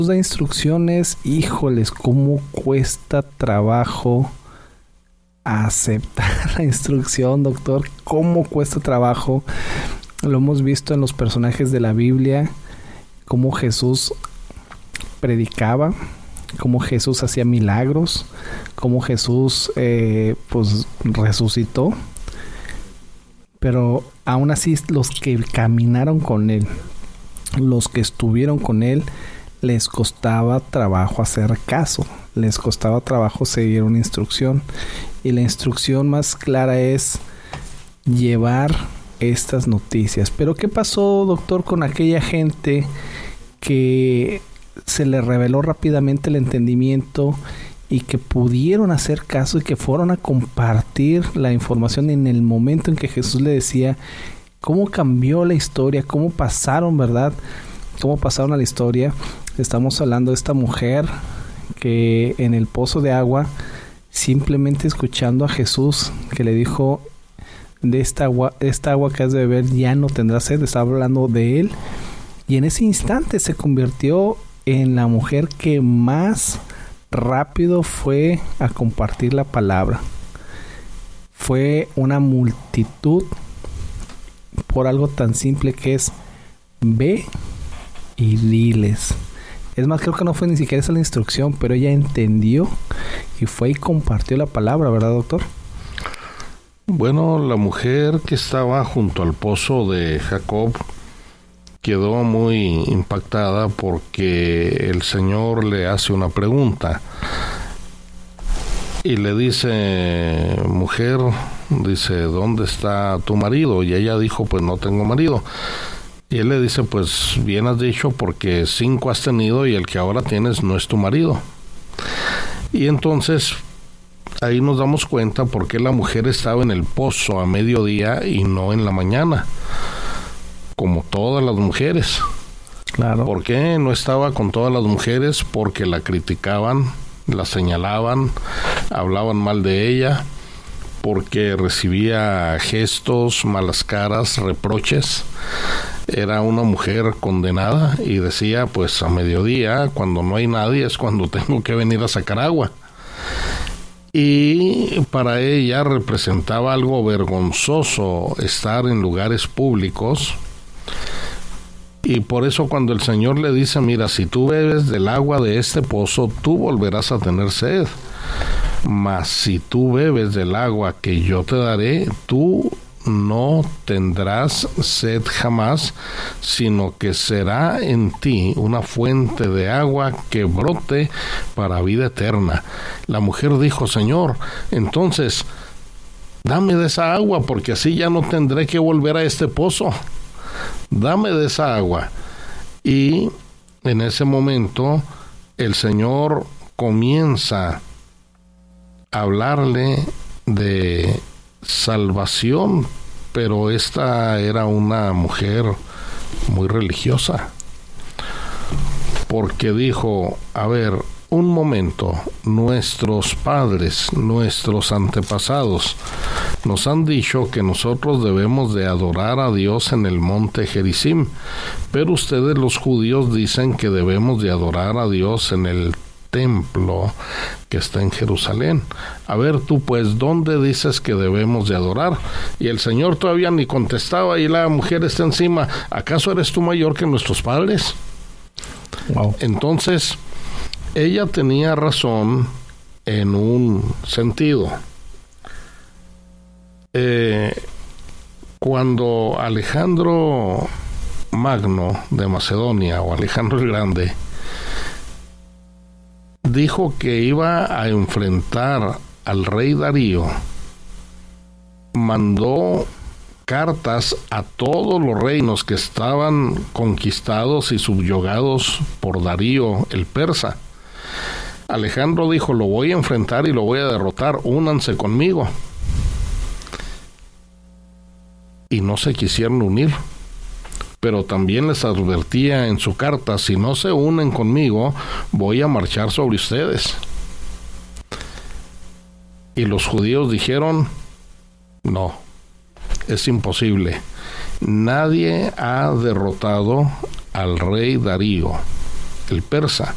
Da instrucciones, híjoles, cómo cuesta trabajo aceptar la instrucción, doctor, cómo cuesta trabajo. Lo hemos visto en los personajes de la Biblia, cómo Jesús predicaba, cómo Jesús hacía milagros, cómo Jesús pues resucitó, pero aún así los que caminaron con él, los que estuvieron con él, les costaba trabajo hacer caso, les costaba trabajo seguir una instrucción, y la instrucción más clara es llevar estas noticias. Pero ¿qué pasó, doctor, con aquella gente que se le reveló rápidamente el entendimiento y que pudieron hacer caso y que fueron a compartir la información en el momento en que Jesús le decía? ¿Cómo cambió la historia? ¿Cómo pasaron, verdad? ¿Cómo pasaron a la historia? Estamos hablando de esta mujer que en el pozo de agua, simplemente escuchando a Jesús que le dijo: de esta agua que has de beber ya no tendrás sed. Estaba hablando de él, y en ese instante se convirtió en la mujer que más rápido fue a compartir la palabra. Fue una multitud por algo tan simple que es: ve y diles. Es más, creo que no fue ni siquiera esa la instrucción, pero ella entendió y fue y compartió la palabra, ¿verdad, doctor? Bueno, la mujer que estaba junto al pozo de Jacob quedó muy impactada porque el Señor le hace una pregunta y le dice: mujer, dice, ¿dónde está tu marido? Y ella dijo: pues no tengo marido. Y él le dice: pues bien has dicho, porque 5 has tenido y el que ahora tienes no es tu marido. Y entonces ahí nos damos cuenta por qué la mujer estaba en el pozo a mediodía y no en la mañana, como todas las mujeres. Claro. ¿Por qué no estaba con todas las mujeres? Porque la criticaban, la señalaban, hablaban mal de ella, porque recibía gestos, malas caras, reproches. Era una mujer condenada y decía: pues a mediodía, cuando no hay nadie, es cuando tengo que venir a sacar agua. Y para ella representaba algo vergonzoso estar en lugares públicos. Y por eso cuando el Señor le dice: mira, si tú bebes del agua de este pozo, tú volverás a tener sed. Mas si tú bebes del agua que yo te daré, tú no tendrás sed jamás, sino que será en ti una fuente de agua que brote para vida eterna. La mujer dijo: Señor, entonces dame de esa agua, porque así ya no tendré que volver a este pozo. Dame de esa agua. Y en ese momento el Señor comienza a hablarle de salvación, pero esta era una mujer muy religiosa, porque dijo: a ver, un momento, nuestros padres, nuestros antepasados nos han dicho que nosotros debemos de adorar a Dios en el monte Gerizim, pero ustedes los judíos dicen que debemos de adorar a Dios en el templo que está en Jerusalén. A ver tú, pues, ¿dónde dices que debemos de adorar? Y el Señor todavía ni contestaba, y la mujer está encima: ¿acaso eres tú mayor que nuestros padres? Wow. Entonces ella tenía razón en un sentido. Cuando Alejandro Magno de Macedonia, o Alejandro el Grande, dijo que iba a enfrentar al rey Darío, mandó cartas a todos los reinos que estaban conquistados y subyugados por Darío el persa. Alejandro dijo: lo voy a enfrentar y lo voy a derrotar, únanse conmigo. Y no se quisieron unir. Pero también les advertía en su carta: si no se unen conmigo, voy a marchar sobre ustedes. Y los judíos dijeron: no, es imposible. Nadie ha derrotado al rey Darío el persa.